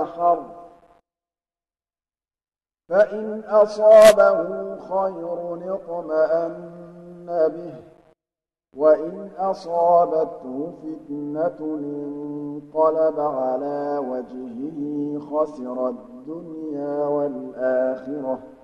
حرث فإن أصابه خير اطمأن به وإن أصابته فتنة انقلب على وجهه خسر الدنيا والآخرة